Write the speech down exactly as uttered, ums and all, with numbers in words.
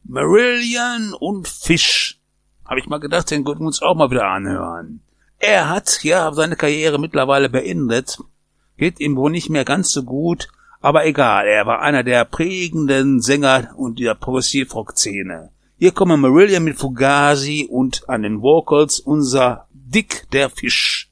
Marillion und Fish. Habe ich mal gedacht, den könnten wir uns auch mal wieder anhören. Er hat ja seine Karriere mittlerweile beendet. Geht ihm wohl nicht mehr ganz so gut, aber egal, er war einer der prägenden Sänger und der Progressiv-Rock-Szene. Hier kommen Marillion mit Fugazi und an den Vocals unser Dick der Fisch.